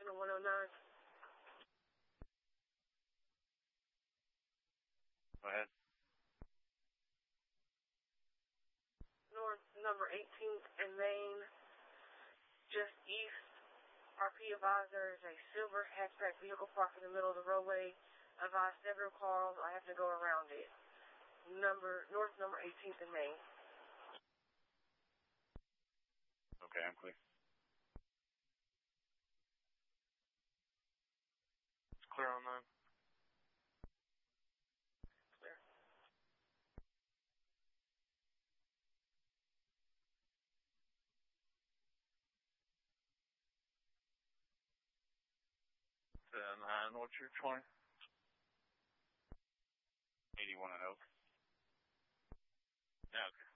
Signal 109. Go ahead. North number 18th and Main, just east. RP advised there is a silver hatchback vehicle parked in the middle of the roadway. Advised several cars. I have to go around it. North number 18th and Main. Okay, I'm clear. It's clear on that. Clear. What's your 20? 81 and Oak. Yeah, okay.